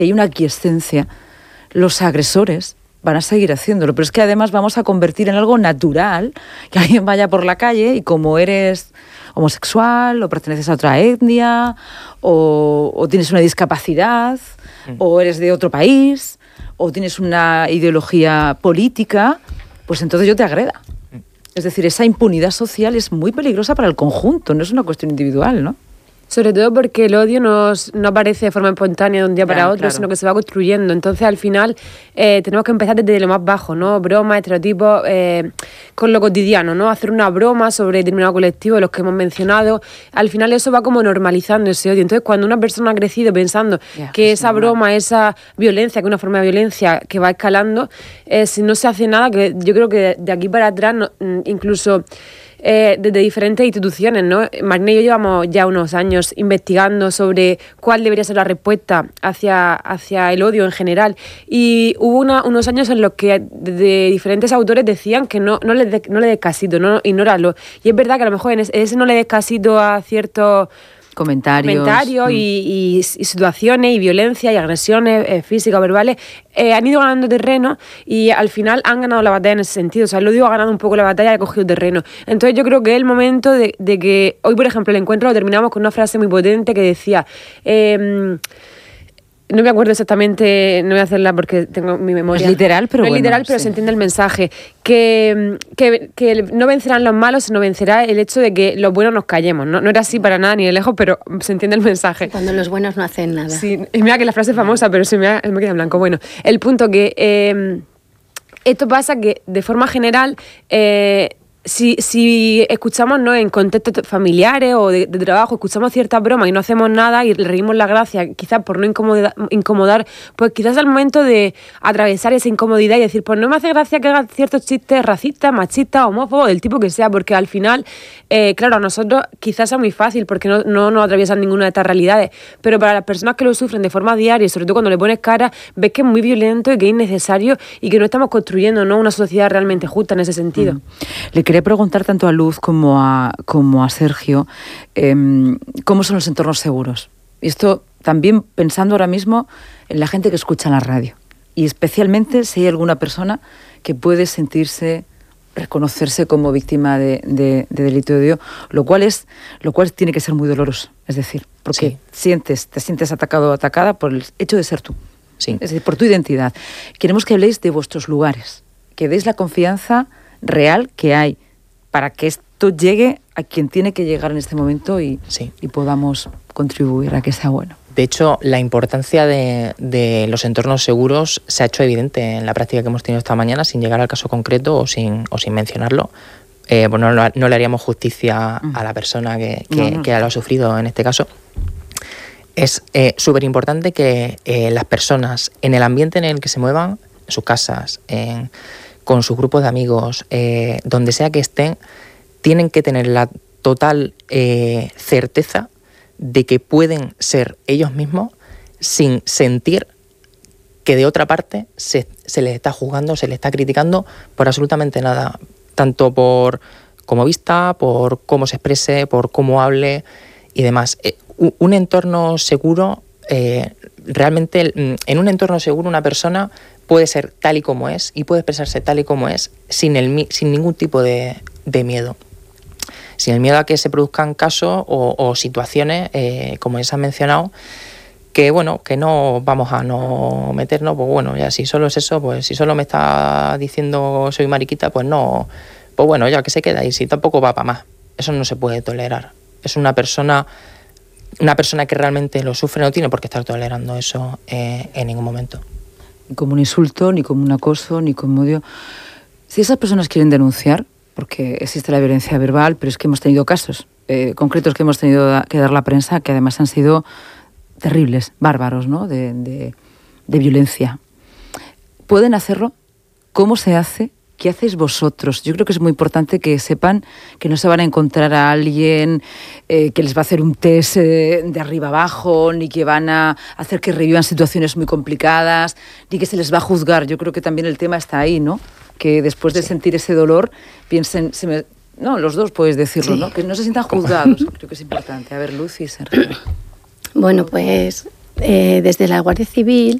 hay una aquiescencia, los agresores van a seguir haciéndolo, pero es que además vamos a convertir en algo natural que alguien vaya por la calle y como eres homosexual o perteneces a otra etnia o tienes una discapacidad o eres de otro país o tienes una ideología política, pues entonces yo te agreda. Es decir, esa impunidad social es muy peligrosa para el conjunto, no es una cuestión individual, ¿no? Sobre todo porque el odio no aparece de forma espontánea de un día para otro, claro. sino que se va construyendo. Entonces, al final, tenemos que empezar desde lo más bajo, ¿no? Bromas, estereotipos, con lo cotidiano, ¿no? Hacer una broma sobre determinado colectivo, los que hemos mencionado. Al final, eso va como normalizando ese odio. Entonces, cuando una persona ha crecido pensando que esa broma, esa violencia, que es una forma de violencia que va escalando, si no se hace nada, que yo creo que de aquí para atrás, incluso... desde diferentes instituciones, ¿no? Marina y yo llevamos ya unos años investigando sobre cuál debería ser la respuesta hacia el odio en general, y hubo unos años en los que de diferentes autores decían que no le des casito, no, ignóralo, y es verdad que a lo mejor en ese no le des casito a ciertos comentarios y situaciones y violencia y agresiones físicas o verbales han ido ganando terreno y al final han ganado la batalla en ese sentido. O sea, el odio ha ganado un poco la batalla y ha cogido terreno. Entonces yo creo que es el momento de que hoy, por ejemplo, el encuentro lo terminamos con una frase muy potente que decía... no me acuerdo exactamente, no voy a hacerla porque tengo mi memoria. Es literal, pero no bueno. Es literal, pero sí. Se entiende el mensaje. Que no vencerán los malos, sino vencerá el hecho de que los buenos nos callemos. No era así para nada ni de lejos, pero se entiende el mensaje. Cuando los buenos no hacen nada. Sí, y mira que la frase es famosa, pero se me queda en blanco. Bueno, el punto que esto pasa que de forma general... Si escuchamos, ¿no?, en contextos familiares o de trabajo, escuchamos ciertas bromas y no hacemos nada y le reímos la gracia, quizás por no incomodar, pues quizás al momento de atravesar esa incomodidad y decir, pues no me hace gracia que hagas ciertos chistes racistas, machistas, homófobos, del tipo que sea, porque al final, claro, a nosotros quizás sea muy fácil porque no nos atraviesan ninguna de estas realidades, pero para las personas que lo sufren de forma diaria y sobre todo cuando le pones cara, ves que es muy violento y que es innecesario y que no estamos construyendo, ¿no?, una sociedad realmente justa en ese sentido. Le quería preguntar tanto a Luz como a Sergio cómo son los entornos seguros. Y esto también pensando ahora mismo en la gente que escucha la radio. Y especialmente si hay alguna persona que puede reconocerse como víctima de delito de odio, lo cual tiene que ser muy doloroso. Es decir, porque te sientes atacado o atacada por el hecho de ser tú. Sí. Es decir, por tu identidad. Queremos que habléis de vuestros lugares, que deis la confianza real que hay para que esto llegue a quien tiene que llegar en este momento y podamos contribuir a que sea bueno. De hecho, la importancia de los entornos seguros se ha hecho evidente en la práctica que hemos tenido esta mañana, sin llegar al caso concreto o sin mencionarlo. Bueno, no le haríamos justicia a la persona que lo ha sufrido en este caso. Es súper importante que las personas, en el ambiente en el que se muevan, en sus casas, con sus grupos de amigos, donde sea que estén, tienen que tener la total certeza de que pueden ser ellos mismos sin sentir que de otra parte se les está juzgando, se les está criticando por absolutamente nada, tanto por cómo vista, por cómo se exprese, por cómo hable y demás. Un entorno seguro, realmente en un entorno seguro una persona puede ser tal y como es y puede expresarse tal y como es sin ningún tipo de miedo. Sin el miedo a que se produzcan casos o situaciones, como ya se han mencionado, que bueno, que no vamos a no meternos, pues bueno, ya si solo es eso, pues si solo me está diciendo soy mariquita, pues no, pues bueno, ya que se queda ahí, si tampoco va para más. Eso no se puede tolerar. Es una persona que realmente lo sufre no tiene por qué estar tolerando eso en ningún momento. Ni como un insulto, ni como un acoso, ni como odio. Si esas personas quieren denunciar, porque existe la violencia verbal, pero es que hemos tenido casos concretos que hemos tenido que dar la prensa, que además han sido terribles, bárbaros, ¿no?, de violencia. ¿Pueden hacerlo? ¿Cómo se hace? ¿Qué hacéis vosotros? Yo creo que es muy importante que sepan que no se van a encontrar a alguien que les va a hacer un test de arriba abajo, ni que van a hacer que revivan situaciones muy complicadas, ni que se les va a juzgar. Yo creo que también el tema está ahí, ¿no? Que después de sentir ese dolor piensen... No, los dos puedes decirlo, ¿no? Que no se sientan juzgados. Creo que es importante. A ver, Luz y Sergio. Bueno, pues desde la Guardia Civil